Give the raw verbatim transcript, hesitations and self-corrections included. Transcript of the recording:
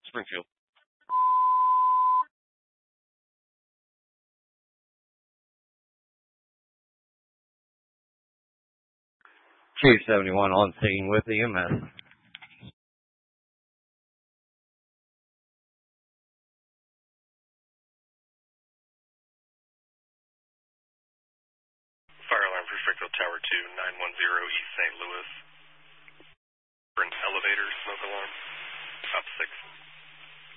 Springfield. Chief seventy-one on scene with E M S. Fire alarm for Springfield Tower two, nine one zero East Saint Louis. For an elevator smoke alarm. Top six.